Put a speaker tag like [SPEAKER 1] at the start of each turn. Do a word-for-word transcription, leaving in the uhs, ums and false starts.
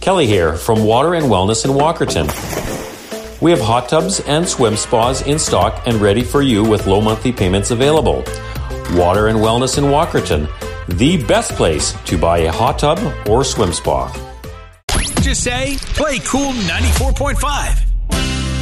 [SPEAKER 1] Kelly here from Water and Wellness in Walkerton. We have hot tubs and swim spas in stock and ready for you with low monthly payments available. Water and Wellness in Walkerton, the best place to buy a hot tub or swim spa.
[SPEAKER 2] Just say, play Cool ninety-four point five.